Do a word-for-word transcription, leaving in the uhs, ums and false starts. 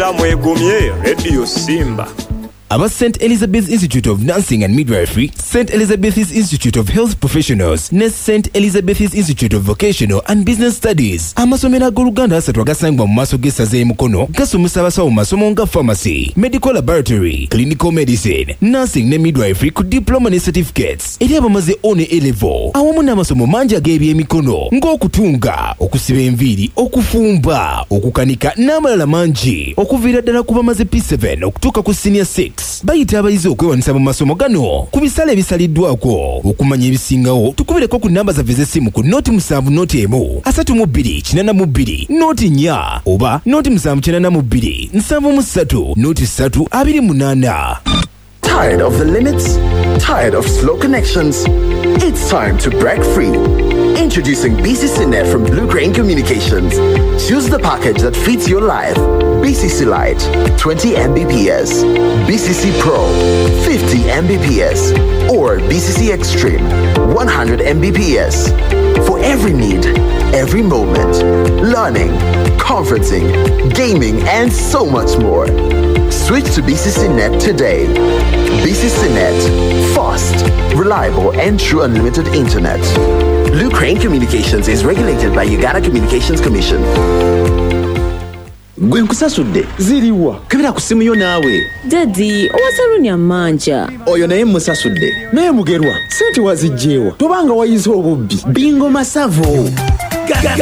era mwegomye Radio Simba. Aba Saint Elizabeth Institute of Nursing and Midwifery, Saint Elizabeth's Institute of Health Professionals, ne Saint Elizabeth's Institute of Vocational and Business Studies. Amasomero ag'Oluganda asatu agasangibwa mu maaso g'essaza y'Emukono gasomesa abasawo mu masomo nga pharmacy, medical laboratory, clinical medicine, nursing ne midwifery ku diploma ne certificates. Eri abamaze O ne A level awamu n'amasomo mangi ag'ebyemikono ng'okutunga, okusiba enviiri, okufumba, okukanika n'amalala mangi okuviira ddala ku bamaze P seven okutuuka ku senior six. Bayita abayizi okwewanisa mu masomo gano ku bisale ebisaliddwako. Okumanya ebisingawo tukubireko ku namba zaffe z'essimu ku noti musanvu noti emu asatu mu bbiri kinana mu bbiri noti nnya oba noti musanvu kinana mu bbiri nsanvu mu ssatu noti ssatu abiri munaana. Tired of the limits? Tired of slow connections? It's time to break free. Introducing B C C Net from Blue Crane Communications. Choose the package that fits your life. B C C Lite, twenty megabits per second. B C C Pro, fifty megabits per second. Or B C C Extreme, one hundred megabits per second. For every need, every moment. Learning, conferencing, gaming, and so much more. Switch to B C C Net today. B C C Net, fast, reliable, and true unlimited internet. Blue Crane Communications is regulated by Uganda Communications Commission. Gwe nkusasudde ziriwa kebera ku simu yo naawe. Daddy, owasalunya manja. Oyo naye musasudde naye mugerwa sente wazijjeewa tobanga wayize obubbi bingo masavu.